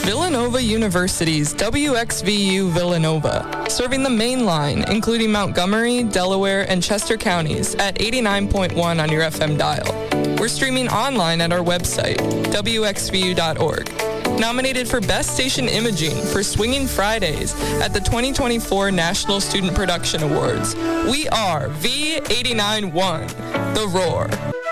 Villanova University's WXVU Villanova, serving the main line, including Montgomery, Delaware, and Chester counties at 89.1 on your FM dial. We're streaming online at our website, wxvu.org. Nominated for Best Station Imaging for Swinging Fridays at the 2024 National Student Production Awards. We are V89.1, The Roar.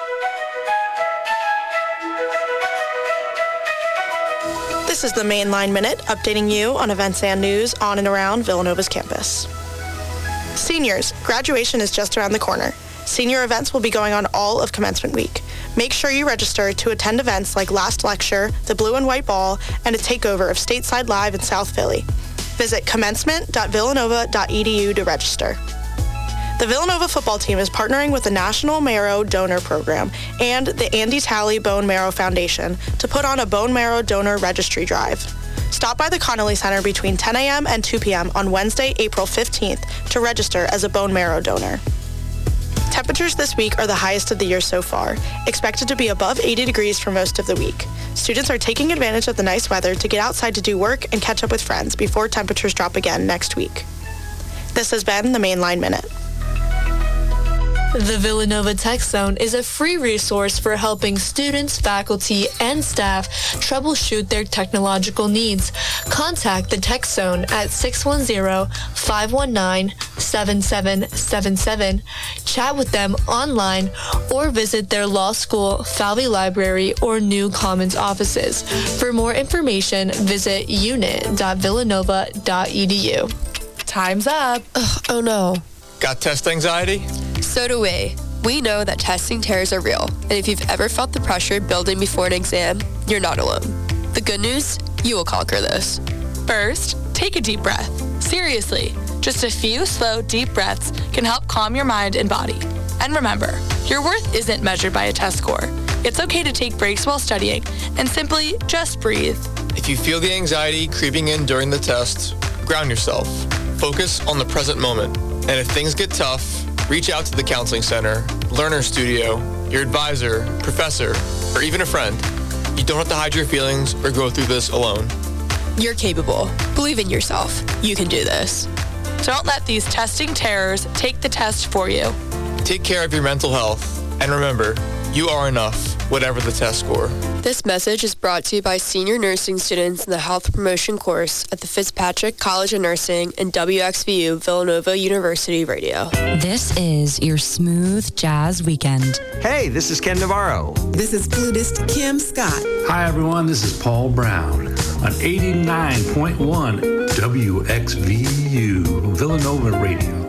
This is the Mainline Minute, updating you on events and news on and around Villanova's campus. Seniors, graduation is just around the corner. Senior events will be going on all of commencement week. Make sure you register to attend events like Last Lecture, the Blue and White Ball, and a takeover of Stateside Live in South Philly. Visit commencement.villanova.edu to register. The Villanova football team is partnering with the National Marrow Donor Program and the Andy Talley Bone Marrow Foundation to put on a bone marrow donor registry drive. Stop by the Connolly Center between 10 a.m. and 2 p.m. on Wednesday, April 15th to register as a bone marrow donor. Temperatures this week are the highest of the year so far, expected to be above 80 degrees for most of the week. Students are taking advantage of the nice weather to get outside to do work and catch up with friends before temperatures drop again next week. This has been the Mainline Minute. The Villanova Tech Zone is a free resource for helping students, faculty, and staff troubleshoot their technological needs. Contact the Tech Zone at 610-519-7777. Chat with them online or visit their law school, Falvey Library, or New Commons offices. For more information, visit unit.villanova.edu. Time's up. Ugh, oh no. Got test anxiety? So do we. We know that testing terrors are real, and if you've ever felt the pressure building before an exam, you're not alone. The good news? You will conquer this. First, take a deep breath. Seriously, just a few slow, deep breaths can help calm your mind and body. And remember, your worth isn't measured by a test score. It's okay to take breaks while studying and simply just breathe. If you feel the anxiety creeping in during the test, ground yourself. Focus on the present moment. And if things get tough, reach out to the Counseling Center, Learner Studio, your advisor, professor, or even a friend. You don't have to hide your feelings or go through this alone. You're capable. Believe in yourself. You can do this. Don't let these testing terrors take the test for you. Take care of your mental health. And remember, you are enough, whatever the test score. This message is brought to you by senior nursing students in the health promotion course at the Fitzpatrick College of Nursing and WXVU Villanova University Radio. This is your smooth jazz weekend. Hey, this is Ken Navarro. This is flutist Kim Scott. Hi, everyone. This is Paul Brown on 89.1 WXVU Villanova Radio.